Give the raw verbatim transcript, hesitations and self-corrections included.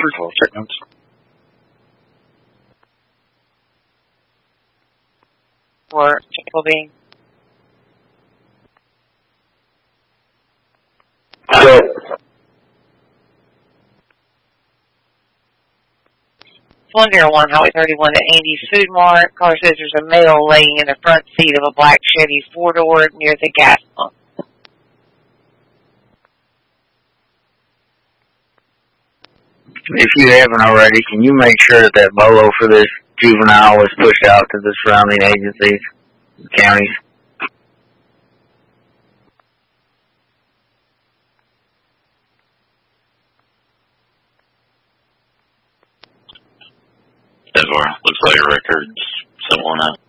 First of all, check notes. For Jacoby. So, one zero one, Highway thirty-one at Andy's Food Mart. Car says there's a male laying in the front seat of a black Chevy four-door near the gas pump. if you haven't already, can you make sure that that bolo for this juvenile is pushed out to the surrounding agencies, counties? Evar, looks like your records sent one out.